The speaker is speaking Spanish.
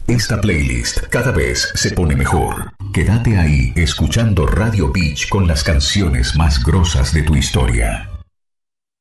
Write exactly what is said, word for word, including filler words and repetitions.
Esta playlist cada vez se pone mejor. Quédate ahí escuchando Radio Beach con las canciones más grosas de tu historia.